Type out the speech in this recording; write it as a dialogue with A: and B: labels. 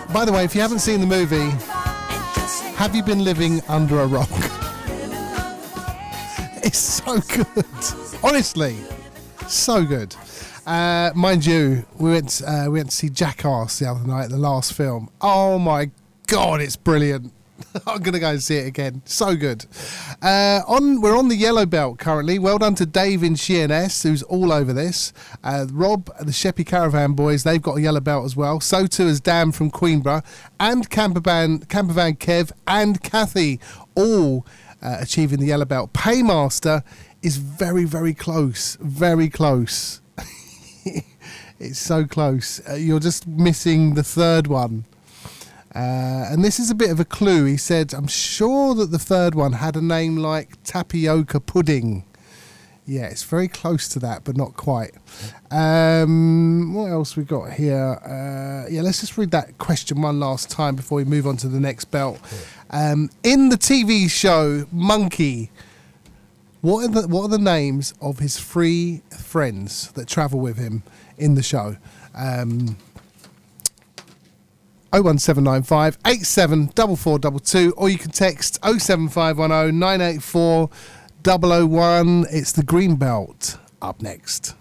A: By the way, if you haven't seen the movie, have you been living under a rock? It's so good. Honestly, so good. Mind you, we went to see Jackass the other night, the last film. Oh my God, it's brilliant. I'm going to go and see it again. So good. We're on the yellow belt currently. Well done to Dave in Sheerness, who's all over this. Rob, the Sheppy Caravan boys, they've got a yellow belt as well. So too is Dan from Queenborough, and Campervan Kev and Kathy, all achieving the yellow belt. Paymaster is very, very close. Very close. It's so close. You're just missing the third one. And this is a bit of a clue. He said, I'm sure that the third one had a name like tapioca pudding. Yeah, it's very close to that, but not quite. What else we got here? Yeah, let's just read that question one last time before we move on to the next belt. In the TV show Monkey, what are the names of his 3 friends that travel with him in the show? 01795 874422, or you can text 07510 984 001. It's the Green Belt up next.